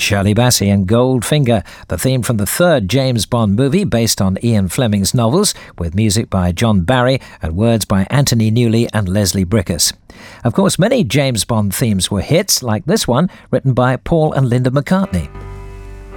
Shirley Bassey and Goldfinger, the theme from the third James Bond movie based on Ian Fleming's novels, with music by John Barry and words by Anthony Newley and Leslie Bricusse. Of course, many James Bond themes were hits, like this one, written by Paul and Linda McCartney.